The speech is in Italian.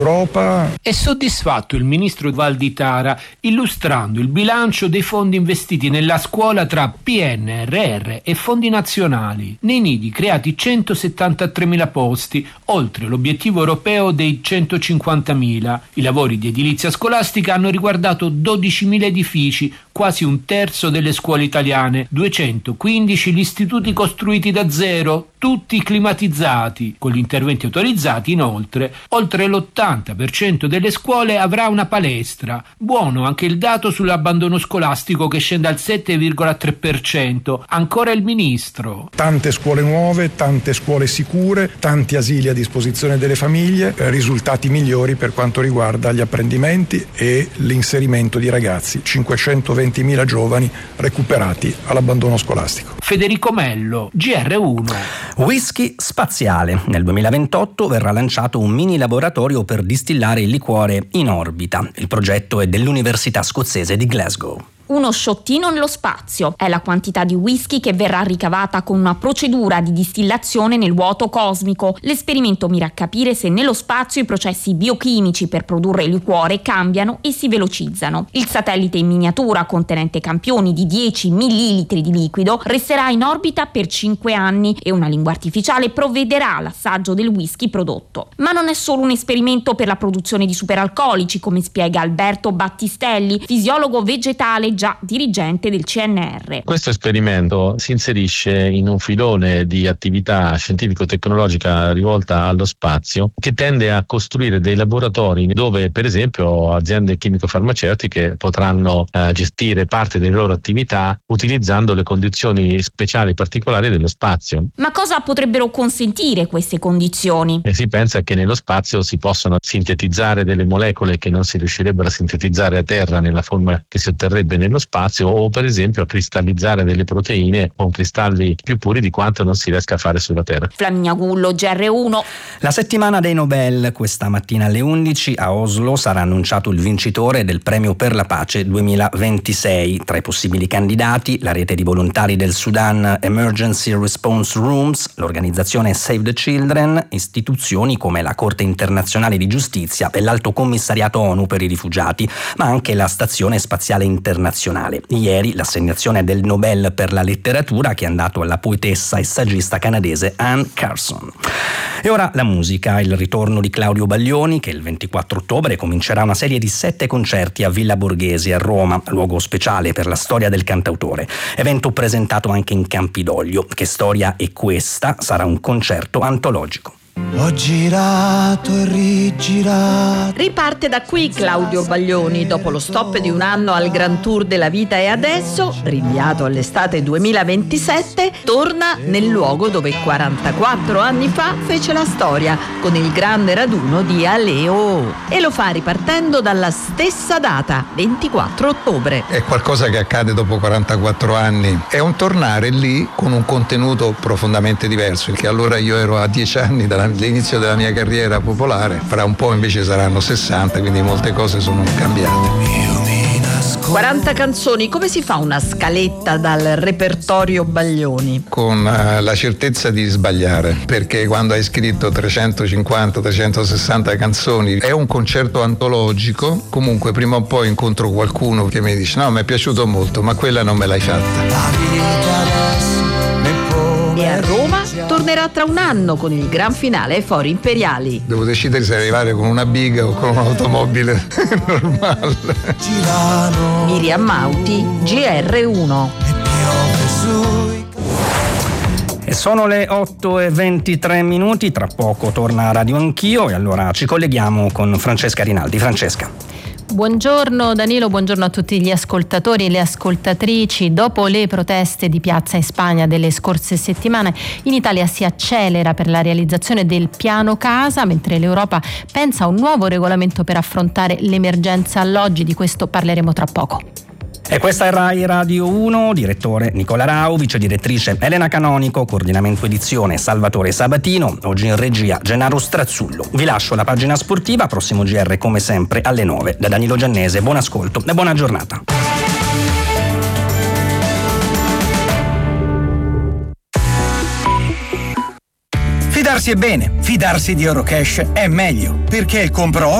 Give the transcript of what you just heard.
Europa. È soddisfatto il ministro Valditara illustrando il bilancio dei fondi investiti nella scuola tra PNRR e fondi nazionali. Nei nidi creati 173.000 posti, oltre l'obiettivo europeo dei 150.000. I lavori di edilizia scolastica hanno riguardato 12.000 edifici, quasi un terzo delle scuole italiane, 215 gli istituti costruiti da zero, tutti climatizzati. Con gli interventi autorizzati, inoltre, oltre l'80% delle scuole avrà una palestra. Buono anche il dato sull'abbandono scolastico che scende al 7,3%. Ancora il ministro. Tante scuole nuove, tante scuole sicure, tanti asili a disposizione delle famiglie, risultati migliori per quanto riguarda gli apprendimenti e l'inserimento di ragazzi. 520.000 giovani recuperati all'abbandono scolastico. Federico Mello, GR1. Whisky spaziale. Nel 2028 verrà lanciato un mini laboratorio per distillare il liquore in orbita. Il progetto è dell'Università scozzese di Glasgow. Uno sciottino nello spazio è la quantità di whisky che verrà ricavata con una procedura di distillazione nel vuoto cosmico. L'esperimento mira a capire se nello spazio i processi biochimici per produrre il liquore cambiano e si velocizzano. Il satellite in miniatura, contenente campioni di 10 millilitri di liquido, resterà in orbita per 5 anni e una lingua artificiale provvederà all'assaggio del whisky prodotto. Ma non è solo un esperimento per la produzione di superalcolici, come spiega Alberto Battistelli, fisiologo vegetale già dirigente del CNR. Questo esperimento si inserisce in un filone di attività scientifico-tecnologica rivolta allo spazio, che tende a costruire dei laboratori dove, per esempio, aziende chimico-farmaceutiche potranno gestire parte delle loro attività utilizzando le condizioni speciali particolari dello spazio. Ma cosa potrebbero consentire queste condizioni? E si pensa che nello spazio si possano sintetizzare delle molecole che non si riuscirebbero a sintetizzare a terra nella forma che si otterrebbe nello spazio, o per esempio a cristallizzare delle proteine con cristalli più puri di quanto non si riesca a fare sulla Terra. Flaminia Gullo, GR1. La settimana dei Nobel. Questa mattina alle 11 a Oslo sarà annunciato il vincitore del Premio per la Pace 2026. Tra i possibili candidati la rete di volontari del Sudan Emergency Response Rooms, l'organizzazione Save the Children, istituzioni come la Corte Internazionale di Giustizia e l'Alto Commissariato ONU per i Rifugiati, ma anche la Stazione Spaziale Internazionale. Ieri l'assegnazione del Nobel per la letteratura, che è andato alla poetessa e saggista canadese Anne Carson. E ora la musica, il ritorno di Claudio Baglioni, che il 24 ottobre comincerà una serie di 7 concerti a Villa Borghese a Roma, luogo speciale per la storia del cantautore. Evento presentato anche in Campidoglio. Che storia è questa? Sarà un concerto antologico. Ho girato e rigirato. Riparte da qui Claudio Baglioni. Dopo lo stop di un anno al Grand Tour della Vita e Adesso, rinviato all'estate 2027, torna nel luogo dove 44 anni fa fece la storia, con il grande raduno di Aleo. E lo fa ripartendo dalla stessa data, 24 ottobre. È qualcosa che accade dopo 44 anni. È un tornare lì con un contenuto profondamente diverso, perché allora io ero a 10 anni dall'inizio della mia carriera popolare, fra un po' invece saranno 60, quindi molte cose sono cambiate. 40 canzoni, come si fa una scaletta dal repertorio Baglioni? Con la certezza di sbagliare, perché quando hai scritto 350-360 canzoni è un concerto antologico. Comunque prima o poi incontro qualcuno che mi dice: no, mi è piaciuto molto, ma quella non me l'hai fatta. E a Roma tornerà tra un anno con il gran finale ai Fori Imperiali. Devo decidere se arrivare con una biga o con un'automobile normale. Miriam Mauti, GR1. E sono le 8:23, tra poco torna a Radio Anch'io e allora ci colleghiamo con Francesca Rinaldi. Francesca. Buongiorno Danilo, buongiorno a tutti gli ascoltatori e le ascoltatrici. Dopo le proteste di piazza in Spagna delle scorse settimane, in Italia si accelera per la realizzazione del piano casa, mentre l'Europa pensa a un nuovo regolamento per affrontare l'emergenza alloggi. Di questo parleremo tra poco. E questa è Rai Radio 1, direttore Nicola Rau, vice direttrice Elena Canonico, coordinamento edizione Salvatore Sabatino, oggi in regia Gennaro Strazzullo. Vi lascio la pagina sportiva, prossimo GR come sempre alle 9 da Danilo Giannese. Buon ascolto e buona giornata. Fidarsi è bene, fidarsi di Eurocash è meglio, perché il compro